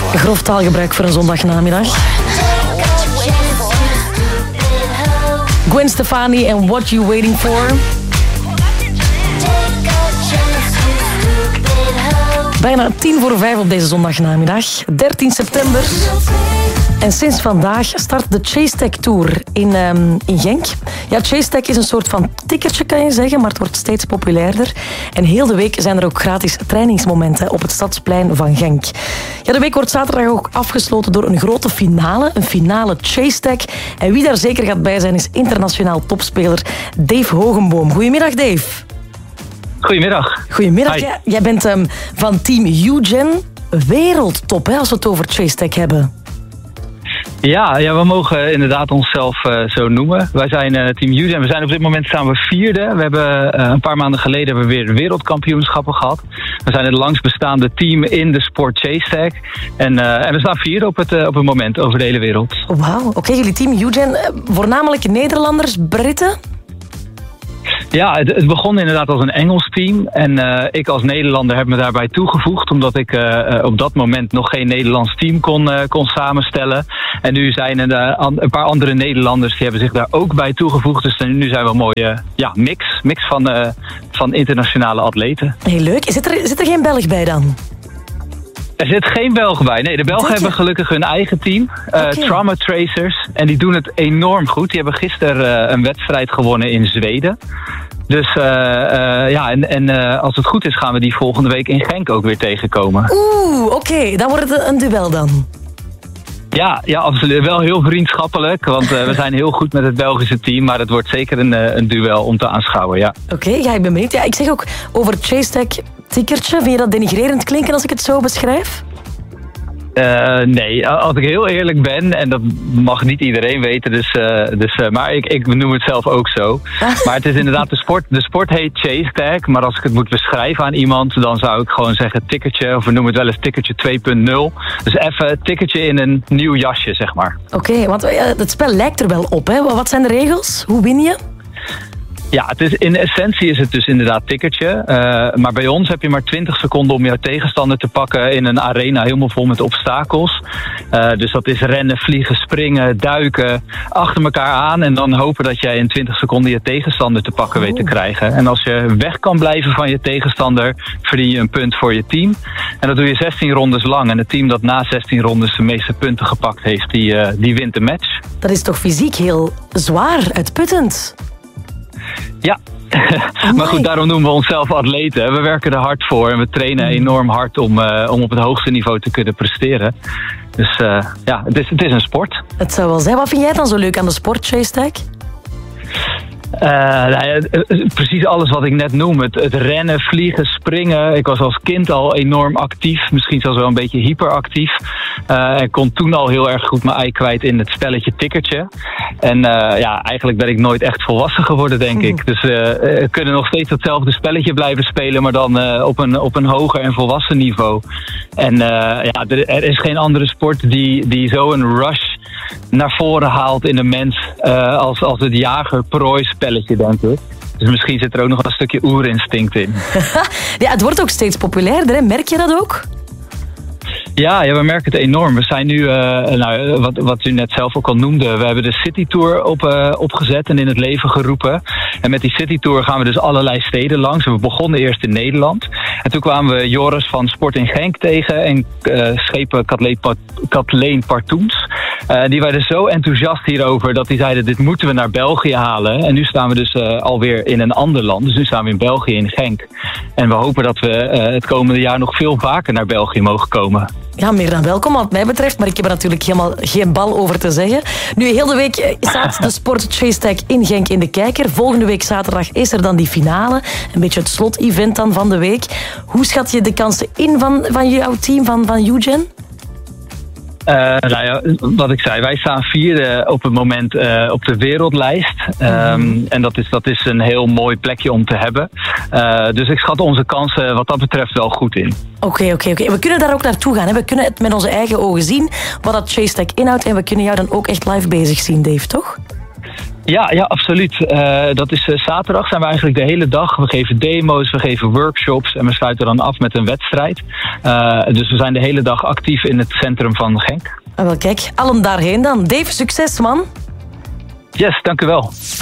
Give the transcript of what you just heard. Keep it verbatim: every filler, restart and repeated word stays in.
Grof taalgebruik voor een zondagnamiddag. Gwen Stefani en What You Waiting For. Bijna tien voor vijf op deze zondagnamiddag, dertien september. En sinds vandaag start de Chase Tech Tour in, um, in Genk. Ja, Chase Tech is een soort van tikkertje, kan je zeggen, maar het wordt steeds populairder. En heel de week zijn er ook gratis trainingsmomenten op het Stadsplein van Genk. Ja, de week wordt zaterdag ook afgesloten door een grote finale, een finale Chase Tech. En wie daar zeker gaat bij zijn is internationaal topspeler Dave Hogenboom. Goedemiddag, Dave. Goedemiddag. Goedemiddag. Ja, jij bent um, van team UGen. Wereldtop, hè, als we het over Chase Tech hebben. Ja, ja, we mogen inderdaad onszelf uh, zo noemen. Wij zijn uh, team UGen. We zijn op dit moment staan we vierde. We hebben uh, een paar maanden geleden hebben we weer wereldkampioenschappen gehad. We zijn het langst bestaande team in de sport Chase Tech. En, uh, en we staan vierde op het, uh, op het moment over de hele wereld. Wauw, oké. Okay, jullie team UGen, uh, voornamelijk Nederlanders, Britten? Ja, het, het begon inderdaad als een Engels team. En uh, ik als Nederlander heb me daarbij toegevoegd. Omdat ik uh, uh, op dat moment nog geen Nederlands team kon, uh, kon samenstellen. En nu zijn er uh, an, een paar andere Nederlanders die hebben zich daar ook bij toegevoegd. Dus nu zijn we een mooie ja, mix, mix van, uh, van internationale atleten. Heel leuk. Zit er, zit er geen Belg bij dan? Er zit geen Belg bij. Nee, de Belgen hebben gelukkig hun eigen team. Uh, okay. Trauma Tracers. En die doen het enorm goed. Die hebben gisteren uh, een wedstrijd gewonnen in Zweden. Dus uh, uh, ja, en, en uh, als het goed is gaan we die volgende week in Genk ook weer tegenkomen. Oeh, oké. Okay. Dan wordt het een duel dan. Ja, ja, absoluut. Wel heel vriendschappelijk, want uh, we zijn heel goed met het Belgische team. Maar het wordt zeker een, uh, een duel om te aanschouwen, ja. Oké, okay, ja, ik ben benieuwd. Ja, ik zeg ook over Chase Tech tikkertje. Vind je dat denigrerend klinken als ik het zo beschrijf? Uh, nee, als ik heel eerlijk ben, en dat mag niet iedereen weten, dus, uh, dus, uh, maar ik, ik noem het zelf ook zo. Maar het is inderdaad, de sport, de sport heet Chase Tech, maar als ik het moet beschrijven aan iemand, dan zou ik gewoon zeggen tikkertje, of we noemen het wel eens tikkertje twee punt nul. Dus even tikkertje in een nieuw jasje, zeg maar. Oké, okay, want uh, het spel lijkt er wel op, hè? Wat zijn de regels? Hoe win je? Ja, het is, in essentie is het dus inderdaad tikkertje. Uh, maar bij ons heb je maar twintig seconden om jouw tegenstander te pakken in een arena helemaal vol met obstakels. Uh, dus dat is rennen, vliegen, springen, duiken, achter elkaar aan. En dan hopen dat jij in twintig seconden je tegenstander te pakken oh. weet te krijgen. En als je weg kan blijven van je tegenstander, verdien je een punt voor je team. En dat doe je zestien rondes lang. En het team dat na zestien rondes de meeste punten gepakt heeft, die, uh, die wint de match. Dat is toch fysiek heel zwaar, uitputtend? Ja, oh maar goed, daarom noemen we onszelf atleten. We werken er hard voor en we trainen enorm hard om, uh, om op het hoogste niveau te kunnen presteren. Dus uh, ja, het is, het is een sport. Het zou wel zijn. Wat vind jij dan zo leuk aan de sport, Chase Tech? Uh, nou ja, precies alles wat ik net noem. Het, het rennen, vliegen, springen. Ik was als kind al enorm actief. Misschien zelfs wel een beetje hyperactief. Uh, ik kon toen al heel erg goed mijn ei kwijt in het spelletje tikkertje. En uh, ja, eigenlijk ben ik nooit echt volwassen geworden, denk ik. Dus uh, we kunnen nog steeds hetzelfde spelletje blijven spelen, maar dan uh, op, een, op een hoger en volwassen niveau. En uh, ja, er, er is geen andere sport die, die zo'n rush naar voren haalt in de mens uh, als, als het jager-prooi spelletje, denk ik. Dus misschien zit er ook nog een stukje oerinstinct in. Ja, het wordt ook steeds populairder, hè? Merk je dat ook? Ja, ja, we merken het enorm. We zijn nu, uh, nou, wat, wat u net zelf ook al noemde, we hebben de City Tour op, uh, opgezet en in het leven geroepen. En met die City Tour gaan we dus allerlei steden langs. We begonnen eerst in Nederland. En toen kwamen we Joris van Sport in Genk tegen en uh, schepen Kathleen Partoens. Uh, die waren zo enthousiast hierover dat die zeiden, dit moeten we naar België halen. En nu staan we dus uh, alweer in een ander land. Dus nu staan we in België, in Genk. En we hopen dat we uh, het komende jaar nog veel vaker naar België mogen komen. Ja, meer dan welkom wat mij betreft, maar ik heb er natuurlijk helemaal geen bal over te zeggen. Nu, heel de week staat de Sport Chase Tech in Genk in de kijker. Volgende week zaterdag is er dan die finale. Een beetje het slot-event dan van de week. Hoe schat je de kansen in van, van jouw team, van, van UGen? Uh, nou ja, wat ik zei, wij staan vierde op het moment uh, op de wereldlijst. Um, mm. En dat is, dat is een heel mooi plekje om te hebben. Uh, dus ik schat onze kansen wat dat betreft wel goed in. Oké, okay, oké, okay, oké. Okay. We kunnen daar ook naartoe gaan. Hè? We kunnen het met onze eigen ogen zien wat dat Chase Tech inhoudt. En we kunnen jou dan ook echt live bezig zien, Dave, toch? Ja, ja, absoluut. Uh, dat is uh, zaterdag zijn we eigenlijk de hele dag. We geven demo's, we geven workshops en we sluiten dan af met een wedstrijd. Uh, dus we zijn de hele dag actief in het centrum van Genk. Ah, wel kijk, allen daarheen dan. Dave, succes man. Yes, dank u wel.